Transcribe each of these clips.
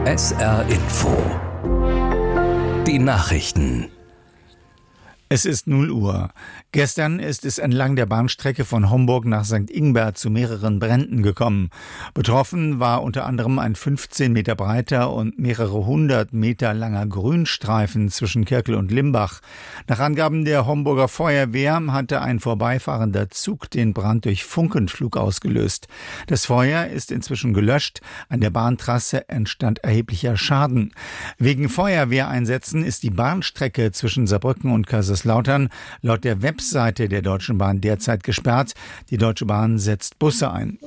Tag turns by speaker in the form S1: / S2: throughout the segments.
S1: SR Info. Die Nachrichten.
S2: Es ist 0 Uhr. Gestern ist es entlang der Bahnstrecke von Homburg nach St. Ingbert zu mehreren Bränden gekommen. Betroffen war unter anderem ein 15 Meter breiter und mehrere 100 Meter langer Grünstreifen zwischen Kirkel und Limbach. Nach Angaben der Homburger Feuerwehr hatte ein vorbeifahrender Zug den Brand durch Funkenflug ausgelöst. Das Feuer ist inzwischen gelöscht. An der Bahntrasse entstand erheblicher Schaden. Wegen Feuerwehreinsätzen ist die Bahnstrecke zwischen Saarbrücken und Kaiserslautern laut der Webseite der Deutschen Bahn derzeit gesperrt. Die Deutsche Bahn setzt Busse ein.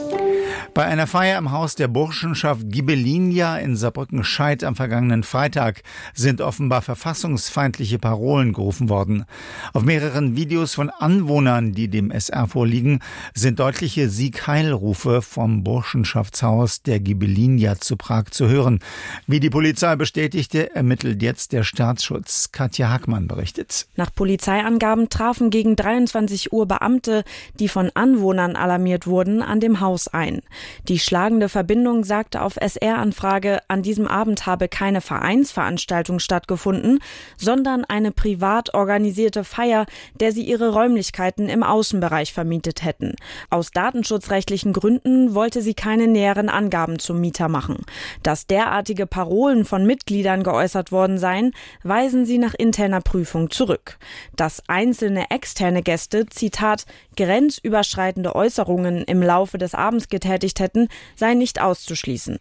S2: Bei einer Feier im Haus der Burschenschaft Ghibellinia in Saarbrücken-Scheid am vergangenen Freitag sind offenbar verfassungsfeindliche Parolen gerufen worden. Auf mehreren Videos von Anwohnern, die dem SR vorliegen, sind deutliche Sieg-Heil-Rufe vom Burschenschaftshaus der Ghibellinia zu Prag zu hören. Wie die Polizei bestätigte, ermittelt jetzt der Staatsschutz. Katja Hackmann berichtet.
S3: Nach Polizeiangaben trafen gegen 23 Uhr Beamte, die von Anwohnern alarmiert wurden, an dem Haus ein. Die schlagende Verbindung sagte auf SR-Anfrage, an diesem Abend habe keine Vereinsveranstaltung stattgefunden, sondern eine privat organisierte Feier, der sie ihre Räumlichkeiten im Außenbereich vermietet hätten. Aus datenschutzrechtlichen Gründen wollte sie keine näheren Angaben zum Mieter machen. Dass derartige Parolen von Mitgliedern geäußert worden seien, weisen sie nach interner Prüfung zurück. Dass einzelne externe Gäste, Zitat, grenzüberschreitende Äußerungen im Laufe des Abends getätigt hätten, sei nicht auszuschließen.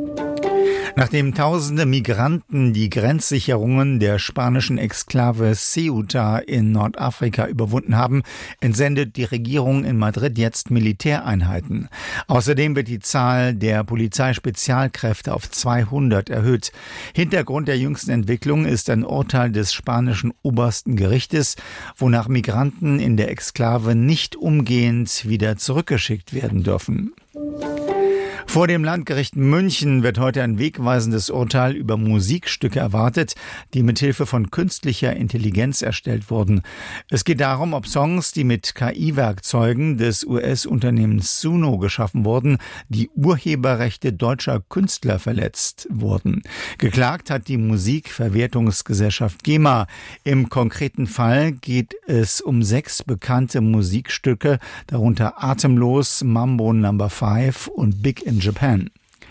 S2: Nachdem tausende Migranten die Grenzsicherungen der spanischen Exklave Ceuta in Nordafrika überwunden haben, entsendet die Regierung in Madrid jetzt Militäreinheiten. Außerdem wird die Zahl der Polizeispezialkräfte auf 200 erhöht. Hintergrund der jüngsten Entwicklung ist ein Urteil des spanischen obersten Gerichtes, wonach Migranten in der Exklave nicht umgehend wieder zurückgeschickt werden dürfen. Vor dem Landgericht München wird heute ein wegweisendes Urteil über Musikstücke erwartet, die mithilfe von künstlicher Intelligenz erstellt wurden. Es geht darum, ob Songs, die mit KI-Werkzeugen des US-Unternehmens Suno geschaffen wurden, die Urheberrechte deutscher Künstler verletzt wurden. Geklagt hat die Musikverwertungsgesellschaft GEMA. Im konkreten Fall geht es um 6 bekannte Musikstücke, darunter Atemlos, Mambo No. 5 und Big in Japan.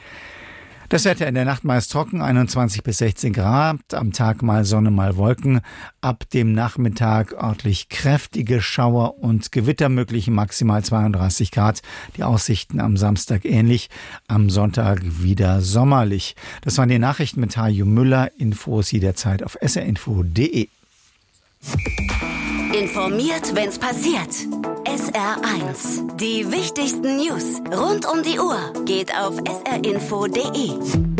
S2: Das Wetter in der Nacht meist trocken, 21 bis 16 Grad, am Tag mal Sonne, mal Wolken. Ab dem Nachmittag örtlich kräftige Schauer und Gewitter möglich, maximal 32 Grad. Die Aussichten am Samstag ähnlich, am Sonntag wieder sommerlich. Das waren die Nachrichten mit Hajo Müller. Infos jederzeit auf srinfo.de.
S4: Informiert, wenn's passiert. SR1. Die wichtigsten News rund um die Uhr geht auf srinfo.de.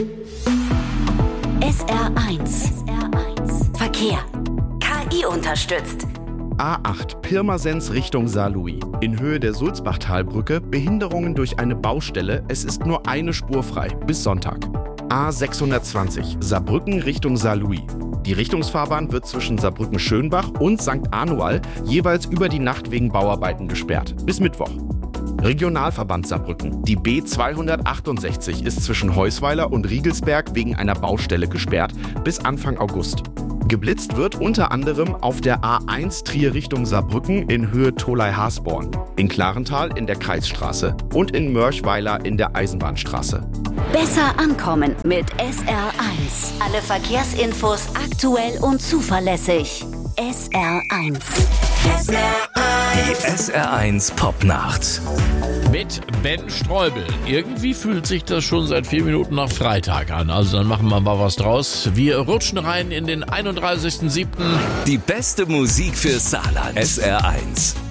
S4: SR1. Verkehr. KI unterstützt.
S5: A8 Pirmasens Richtung Saarlouis. In Höhe der Sulzbachtalbrücke Behinderungen durch eine Baustelle. Es ist nur eine Spur frei bis Sonntag. A620 Saarbrücken Richtung Saarlouis. Die Richtungsfahrbahn wird zwischen Saarbrücken-Schönbach und St. Anual jeweils über die Nacht wegen Bauarbeiten gesperrt. Bis Mittwoch. Regionalverband Saarbrücken. Die B268 ist zwischen Heusweiler und Riegelsberg wegen einer Baustelle gesperrt bis Anfang August. Geblitzt wird unter anderem auf der A1 Trier Richtung Saarbrücken in Höhe Tholey-Hasborn, in Klarental in der Kreisstraße und in Mörchweiler in der Eisenbahnstraße.
S4: Besser ankommen mit SR1. Alle Verkehrsinfos aktuell und zuverlässig. SR1.
S1: Die SR1 Popnacht.
S6: Mit Ben Streubel. Irgendwie fühlt sich das schon seit 4 Minuten nach Freitag an. Also dann machen wir mal was draus. Wir rutschen rein in den 31.07.
S1: Die beste Musik für Saarland. SR1.